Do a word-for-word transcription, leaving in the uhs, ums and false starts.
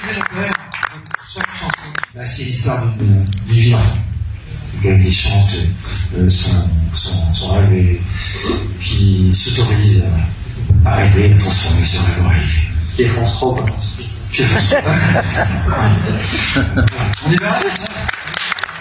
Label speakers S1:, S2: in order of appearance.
S1: Chaque chanson, bah, c'est l'histoire d'une vie d'enfant. Quelqu'un qui chante euh, son, son, son rêve et qui s'autorise à, à rêver, à transformer son rêve en réalité.
S2: Qui est France trois, quoi.
S1: Qui est France trois. On y va.